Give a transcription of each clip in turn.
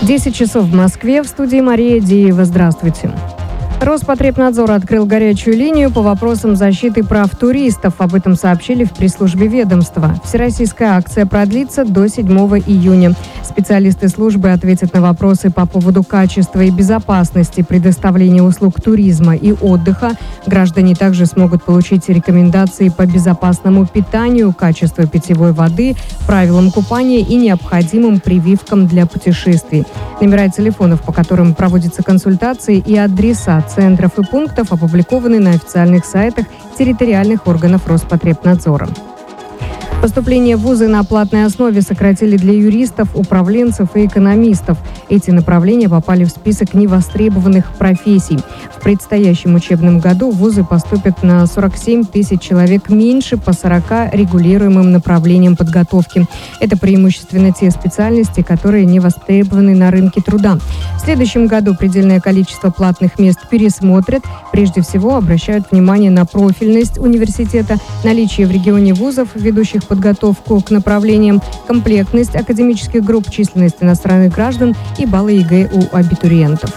10 часов в Москве. В студии Мария Диева. Здравствуйте. Роспотребнадзор открыл горячую линию по вопросам защиты прав туристов. Об этом сообщили в пресс-службе ведомства. Всероссийская акция продлится до 7 июня. Специалисты службы ответят на вопросы по поводу качества и безопасности предоставления услуг туризма и отдыха. Граждане также смогут получить рекомендации по безопасному питанию, качеству питьевой воды, правилам купания и необходимым прививкам для путешествий. Номера телефонов, по которым проводятся консультации, и адреса центров и пунктов опубликованы на официальных сайтах территориальных органов Роспотребнадзора. Поступление в вузы на платной основе сократили для юристов, управленцев и экономистов. Эти направления попали в список невостребованных профессий. В предстоящем учебном году в вузы поступят на 47 тысяч человек меньше по 40 регулируемым направлениям подготовки. Это преимущественно те специальности, которые не востребованы на рынке труда. В следующем году предельное количество платных мест пересмотрят. Прежде всего обращают внимание на профильность университета, наличие в регионе вузов, ведущих подготовку к направлениям, комплектность академических групп, численность иностранных граждан и баллы ЕГЭ у абитуриентов.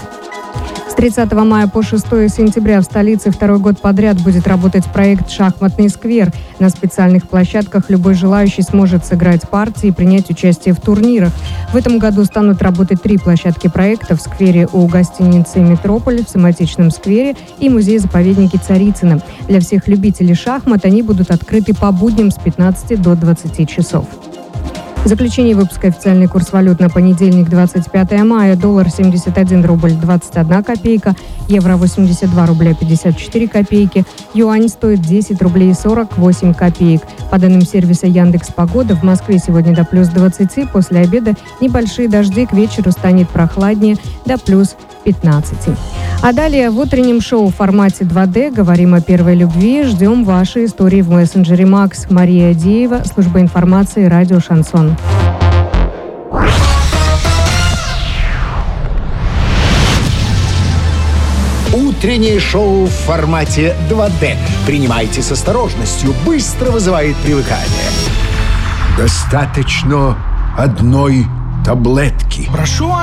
С 30 мая по 6 сентября в столице второй год подряд будет работать проект «Шахматный сквер». На специальных площадках любой желающий сможет сыграть партии и принять участие в турнирах. В этом году станут работать 3 площадки проекта: в сквере у гостиницы «Метрополь», в Сематичном сквере и музее-заповеднике Царицыно. Для всех любителей шахмат они будут открыты по будням с 15 до 20 часов. Заключение выпуска. Официальный курс валют на понедельник, 25 мая. Доллар 71 рубль 21 копейка, евро 82 рубля 54 копейки, юань стоит 10 рублей 48 копеек. По данным сервиса Яндекс.Погода, в Москве сегодня до плюс 20, после обеда небольшие дожди, к вечеру станет прохладнее, до плюс 15. А далее в утреннем шоу в формате 2D говорим о первой любви. Ждем ваши истории в мессенджере Макс. Мария Диева, служба информации, радио «Шансон». Утреннее шоу в формате 2D. Принимайте с осторожностью, быстро вызывает привыкание. Достаточно одной таблетки. Прошу